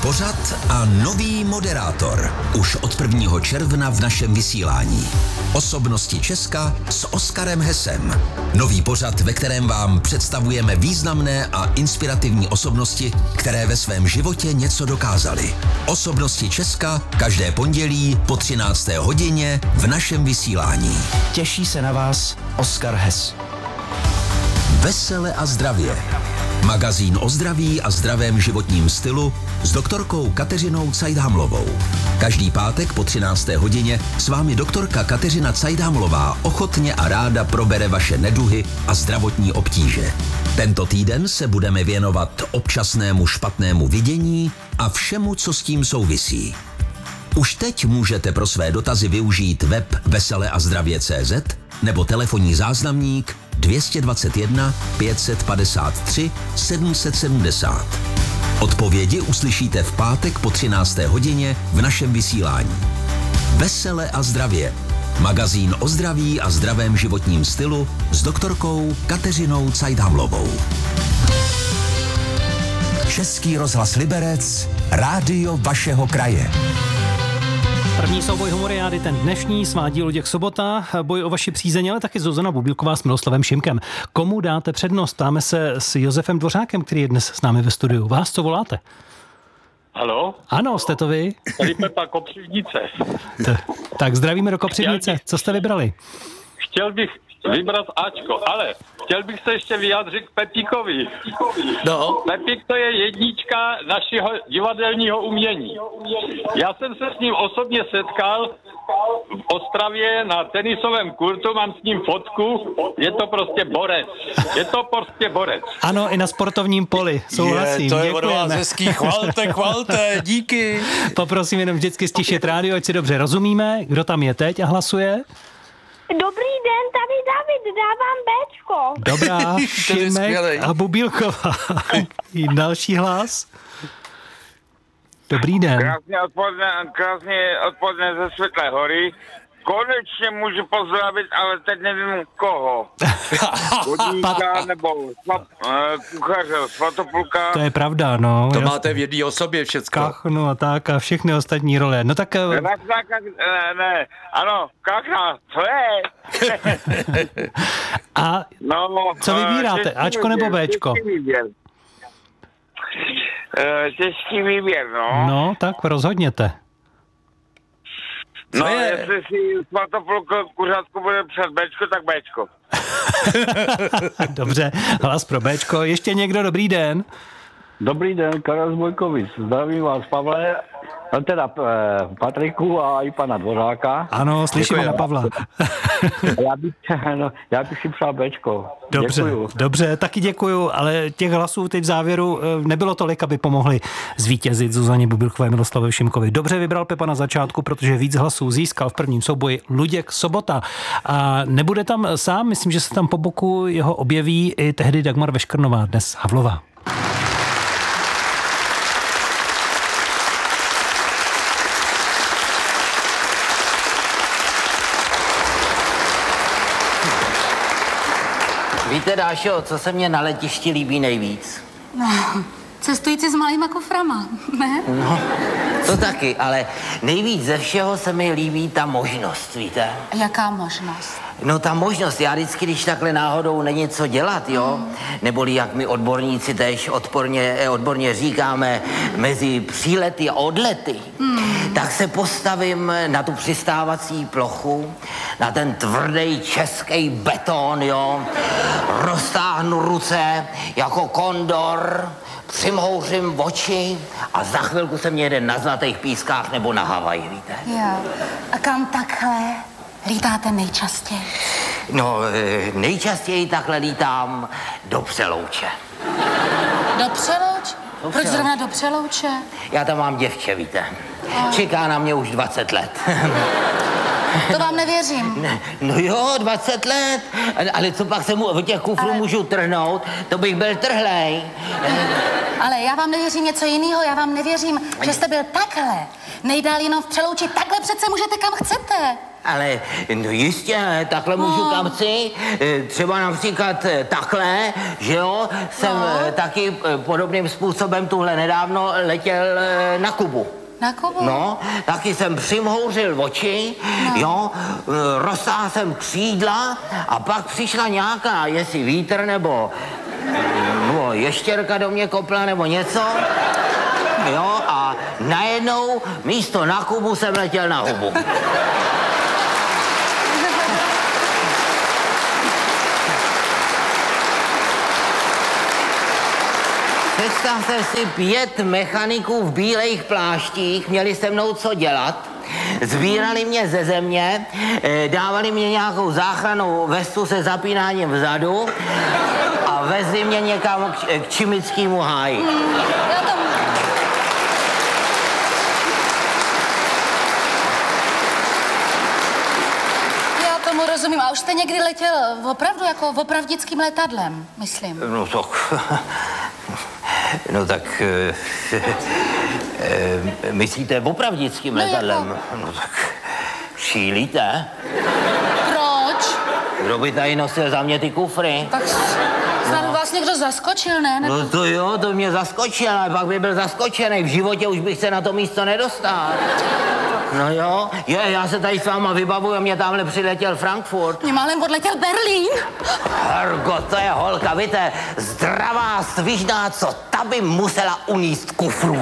pořad a nový moderátor. Už od 1. června v našem vysílání. Osobnosti Česka s Oskarem Hesem. Nový pořad, ve kterém vám představujeme významné a inspirativní osobnosti, které ve svém životě něco dokázaly. Osobnosti Česka každé pondělí po 13. hodině v našem vysílání. Těší se na vás Oskar Hes. Vesele a zdravě. Magazín o zdraví a zdravém životním stylu s doktorkou Kateřinou Cajdhamlovou. Každý pátek po 13. hodině s vámi doktorka Kateřina Cajdhamlová ochotně a ráda probere vaše neduhy a zdravotní obtíže. Tento týden se budeme věnovat občasnému špatnému vidění a všemu, co s tím souvisí. Už teď můžete pro své dotazy využít web veseleazdravě.cz nebo telefonní záznamník 221 553 770. Odpovědi uslyšíte v pátek po 13. hodině v našem vysílání. Vesele a zdravě. Magazín o zdraví a zdravém životním stylu s doktorkou Kateřinou Cajdhamlovou. Český rozhlas Liberec, rádio vašeho kraje. První souboj Humoriády, ten dnešní, svádí Luděk Sobota, boj o vaši přízeň, ale taky Zuzana Bubílková s Miloslavem Šimkem. Komu dáte přednost? Ptáme se s Josefem Dvořákem, který je dnes s námi ve studiu. Vás co voláte? Haló? Ano, jste to vy? Tady Pepa Kopřivnice. Tak zdravíme do Kopřivnice. Co jste vybrali? Chtěl bych vybrat Ačko, ale chtěl bych se ještě vyjádřit k Pepíkovi. No. Pepík to je jednička našeho divadelního umění. Já jsem se s ním osobně setkal v Ostravě na tenisovém kurtu, mám s ním fotku, je to prostě borec. Ano, i na sportovním poli, souhlasím. To je od vás děkujeme. hezký, chvalte, díky. Poprosím jenom vždycky stišit rádio, ať si dobře rozumíme. Kdo tam je teď a hlasuje? Dobrý den, tady David, dávám Bčko. Dobrá, Šimek a Bubílková. I další hlas. Dobrý den. Krásně odpoledne ze Světlé hory. Konečně můžu pozdravit, ale teď nevím koho. Vodníka nebo kuchaře, Svatopluka. To je pravda, no. To máte v jedné osobě všecko. Kachnu a tak a všechny ostatní role. No tak... Ano, Kachna, co je? A co vybíráte, Ačko nebo Bčko? Těžký výběr, no. No, tak rozhodněte. No, jestli si Svatopluk kuřátku bude před Bčko, tak Bčko. Dobře, hlas pro Bčko. Ještě někdo, dobrý den. Dobrý den, Karel z Bojkovic. Zdravím vás, Pavle, teda Patriku a i pana Dvořáka. Ano, slyším pana Pavla. Já bych si přál Bčko. Dobře, Děkuju. dobře, taky děkuju, ale těch hlasů teď v závěru nebylo tolik, aby pomohli zvítězit Zuzaně Bubílkové, Miloslavu Šimkovi. Dobře vybral Pepa na začátku, protože víc hlasů získal v prvním souboji Luděk Sobota. A nebude tam sám, myslím, že se tam po boku jeho objeví i tehdy Dagmar Veškrnová, dnes Havlová. Víte, Dášo, co se mně na letišti líbí nejvíc? No, cestující s malýma kuframa, ne? No, to taky, ale nejvíc ze všeho se mi líbí ta možnost, víte? Jaká možnost? No ta možnost, já vždycky, když takhle náhodou není co dělat, jo, neboli jak my odborníci tež odborně říkáme, mezi přílety a odlety, tak se postavím na tu přistávací plochu, na ten tvrdý český beton, jo, roztáhnu ruce jako kondor, přimhouřím oči a za chvilku se mě jede na Zlatých pískách nebo na Havaji, víte? Jo. A kam takhle lítáte nejčastěji? No, nejčastěji takhle lítám do Přelouče. Do Přelouče? Proč zrovna do Přelouče? Já tam mám děvče, víte. Čeká na mě už 20 let. To vám nevěřím. No jo, 20 let. Ale co pak se mu od těch kufrů můžu trhnout? To bych byl trhlej. Ale já vám nevěřím něco jiného. Já vám nevěřím, že jste byl takhle. Nejdál jenom v Přelouči. Takhle přece můžete kam chcete. Ale no jistě, takhle můžu kam chci. Třeba například takhle, že jo, jsem taky podobným způsobem tuhle nedávno letěl na Kubu. Na Kubu? No, taky jsem přimhouřil oči, jo, roztáhl jsem křídla a pak přišla nějaká, jestli vítr nebo ještěrka do mě kopla nebo něco, jo, a najednou místo na Kubu jsem letěl na hubu. Představte si 5 mechaniků v bílejch pláštích, měli se mnou co dělat, sbírali mě ze země, dávali mě nějakou záchrannou vestu se zapínáním vzadu a vezli mě někam k Čimickému háji. Já tomu rozumím. A už jste někdy letěl opravdu jako opravdickým letadlem, myslím? No tak... myslíte opravdickým letadlem? Jako... No tak... šílíte? Proč? Kdo by tady nosil za mě ty kufry? Tak snad vás někdo zaskočil, ne? Nebo... No to jo, to mě zaskočil, ale pak by byl zaskočený. V životě už bych se na to místo nedostal. No jo, já se tady s váma vybavuju, mě tamhle přiletěl Frankfurt. Mě málem odletěl Berlín. Hergo, to je holka, víte, zdravá, svižná, co ta by musela uníst kufrů.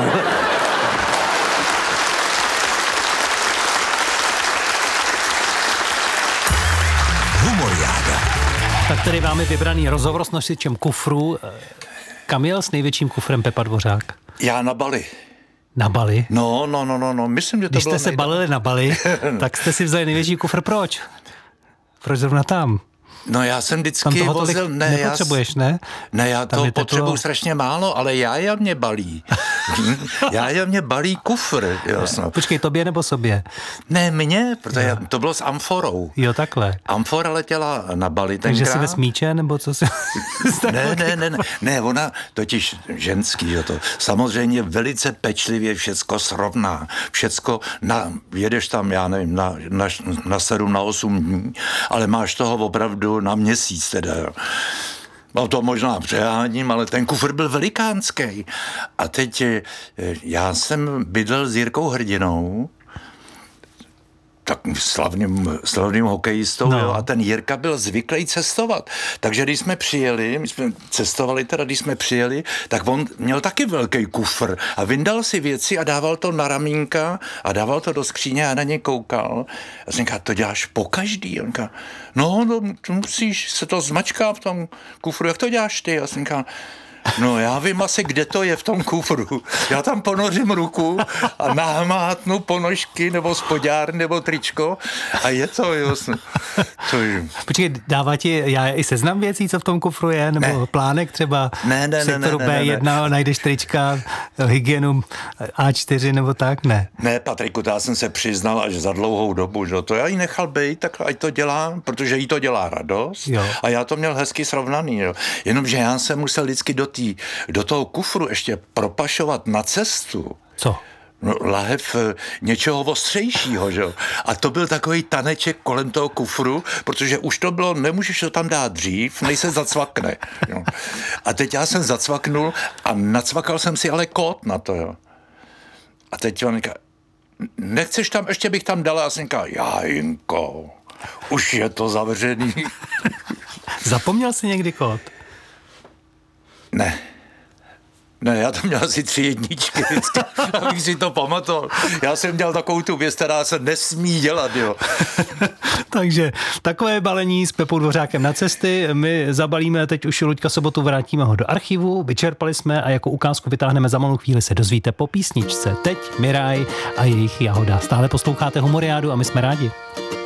Humoriáda. Tak tady máme vybraný rozhovor s nosičem kufru. Kam jel s největším kufrem Pepa Dvořák? Já na Bali. Na Bali? No, myslím, že to Když bylo jste se balili na Bali, tak jste si vzali největší kufr. Proč? Proč zrovna tam? No já jsem vždycky tam toho vozil... nepotřebuješ, ne? Ne, já tam to potřebuju strašně málo, ale já mě balí. Mě balí kufr. Jo, Počkej, tobě nebo sobě? Ne, mně, protože to bylo s amforou. Jo, takhle. Amfora letěla na Bali tenkrát. Takže si ve smíče, nebo co si... Ne, ona totiž ženský, jo, to samozřejmě velice pečlivě všecko srovná. Všecko, jedeš tam, já nevím, na 7, na 8 dní, ale máš toho opravdu na měsíc teda, jo. No to možná přeháním, ale ten kufr byl velikánský. A teď já jsem bydlel s Jirkou Hrdinou, tak slavným hokejistou, no. Jo, a ten Jirka byl zvyklý cestovat. Takže když jsme přijeli, tak on měl taky velký kufr a vyndal si věci a dával to na ramínka a dával to do skříně a na ně koukal. A jsem říkal, to děláš pokaždý? On říkal, no, musíš se to zmačká v tom kufru, jak to děláš ty? A jsem říkal, no já vím asi, kde to je v tom kufru. Já tam ponořím ruku a nahmátnu ponožky nebo spodňár nebo tričko a je to jasné. Počkej, dává ti já i seznam věcí, co v tom kufru je? Nebo ne. Plánek třeba v sektoru B1 najdeš trička, hygienu A4 nebo tak? Ne. Ne, Patriku, já jsem se přiznal až za dlouhou dobu, že to já jí nechal být, tak ať to dělá, protože jí to dělá radost. Jo. A já to měl hezky srovnaný. Jo. Jenomže já jsem musel vždycky do toho kufru ještě propašovat na cestu. Co? No, lahev něčeho ostřejšího, že jo. A to byl takový taneček kolem toho kufru, protože už to bylo, nemůžeš to tam dát dřív, než se zacvakne. Jo. A teď já jsem zacvaknul a nacvakal jsem si ale kód na to, jo. A teď on říká, nechceš tam, ještě bych tam dala, a jsem říkal, Jajinko, už je to zavřený. Zapomněl jsi někdy kód? Ne, já tam měl asi 3 jedničky, abych si to pamatoval. Já jsem dělal takovou tu věc, která se nesmí dělat, jo. Takže takové balení s Pepou Dvořákem na cesty. My zabalíme teď už Luďka Sobotu, vrátíme ho do archivu, vyčerpali jsme a jako ukázku vytáhneme za malou chvíli, se dozvíte po písničce. Teď Miraj a jejich Jahoda. Stále posloucháte Humoriádu a my jsme rádi.